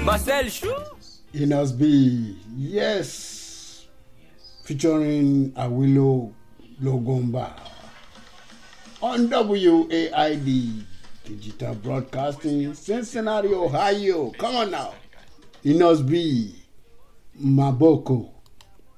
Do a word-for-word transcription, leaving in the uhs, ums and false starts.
Marcel Chou. Enos B. Yes. Featuring Awilo Logomba. On W A I D Digital Broadcasting, Cincinnati, Ohio. Come on now. Enos B. Maboko.